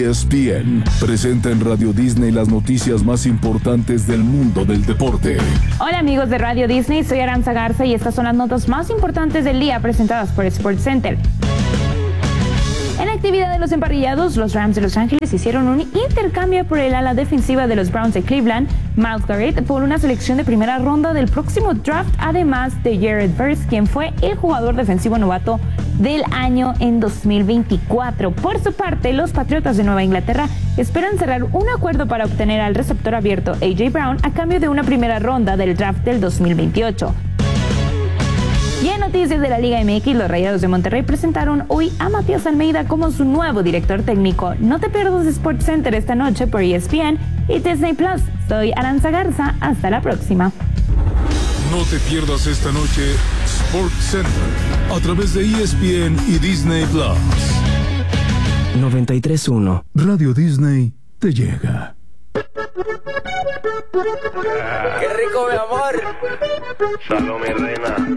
ESPN presenta en Radio Disney las noticias más importantes del mundo del deporte. Hola amigos de Radio Disney, soy Aranza Garza y estas son las notas más importantes del día presentadas por SportsCenter. En la actividad de los emparrillados, los Rams de Los Ángeles hicieron un intercambio por el ala defensiva de los Browns de Cleveland, Myles Garrett, por una selección de primera ronda del próximo draft, además de Jared Verse, quien fue el jugador defensivo novato del año en 2024. Por su parte, los Patriotas de Nueva Inglaterra esperan cerrar un acuerdo para obtener al receptor abierto A.J. Brown a cambio de una primera ronda del draft del 2028. Y en noticias de la Liga MX, los Rayados de Monterrey presentaron hoy a Matías Almeida como su nuevo director técnico. No te pierdas SportsCenter esta noche por ESPN y Disney Plus. Soy Aranza Garza, hasta la próxima. No te pierdas esta noche SportsCenter a través de ESPN y Disney Plus. 93.1 Radio Disney te llega. ¡Qué rico, mi amor! Salud, mi reina.